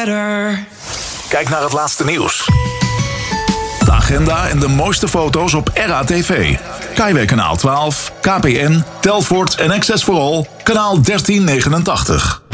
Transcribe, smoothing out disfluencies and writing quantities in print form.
better. Kijk naar het laatste nieuws. De agenda en de mooiste foto's op RATV. Kaiway kanaal 12, KPN, Telfort en Access for All, kanaal 1389.